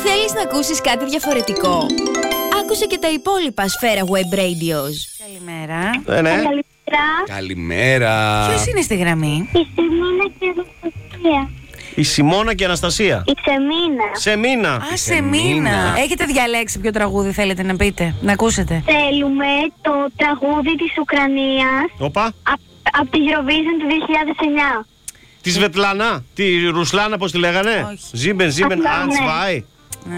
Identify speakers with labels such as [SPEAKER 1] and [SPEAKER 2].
[SPEAKER 1] Θέλεις να ακούσεις κάτι διαφορετικό? Άκουσε και τα υπόλοιπα Σφαίρα Web Radios.
[SPEAKER 2] Καλημέρα.
[SPEAKER 3] Ναι.
[SPEAKER 4] Καλημέρα.
[SPEAKER 2] Ποιος είναι στη γραμμή?
[SPEAKER 5] Η Σιμώνα και η Αναστασία.
[SPEAKER 3] Η Σιμώνα και η Αναστασία.
[SPEAKER 5] Η Ξεμίνα.
[SPEAKER 3] Σεμίνα.
[SPEAKER 2] Α, Σεμίνα. Έχετε διαλέξει ποιο τραγούδι θέλετε να πείτε, να ακούσετε?
[SPEAKER 5] Θέλουμε το τραγούδι της Ουκρανίας
[SPEAKER 3] Οπα.
[SPEAKER 5] από τη Eurovision του 2009.
[SPEAKER 3] Τη Σβετλάνα. Τη Ρουσλάνα, πώς τη λέγανε?
[SPEAKER 2] Όχι.
[SPEAKER 3] Ζίμπεν,
[SPEAKER 5] Απλά, ναι.
[SPEAKER 3] Ansvai.